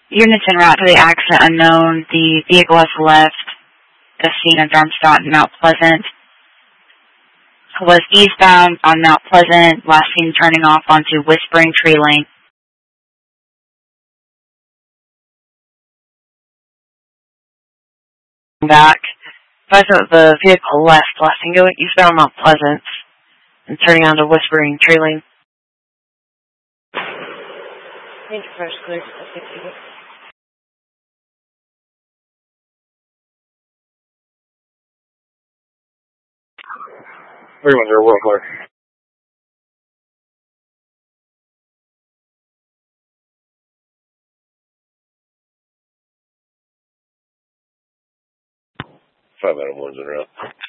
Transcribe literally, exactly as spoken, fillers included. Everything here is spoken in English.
Units en route to the accident unknown. The vehicle has left the scene of Darmstadt and Mount Pleasant. Was eastbound on Mount Pleasant, last seen turning off onto Whispering Tree Lane. Back. Advise that the vehicle left, last seen going eastbound Mount Pleasant and turning onto Whispering Tree Lane. Range approach clear. three one zero, world clear. Five out of one's in route.